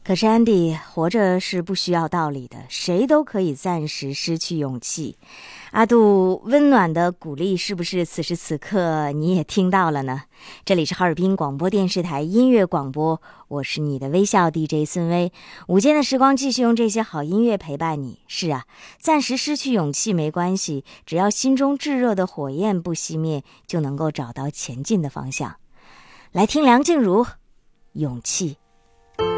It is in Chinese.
可是安迪，活着是不需要道理的，谁都可以暂时失去勇气。阿杜温暖的鼓励，是不是此时此刻你也听到了呢？这里是哈尔滨广播电视台音乐广播，我是你的微笑 DJ 孙薇。午间的时光继续用这些好音乐陪伴你。是啊，暂时失去勇气没关系，只要心中炙热的火焰不熄灭，就能够找到前进的方向。来听梁静茹，勇气。